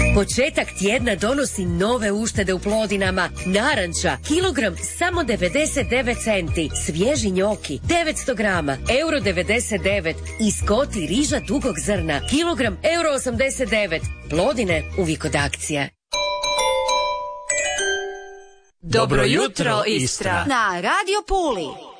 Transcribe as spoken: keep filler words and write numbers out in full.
Početak tjedna donosi nove uštede u Plodinama. Naranča, kilogram samo devedeset devet centi. Svježi njoki, devetsto grama, euro devedeset devet. I skoti riža dugog zrna, kilogram, euro osamdeset devet. Plodine, uvijek od akcije. Dobro jutro, Istra. Na Radio Puli.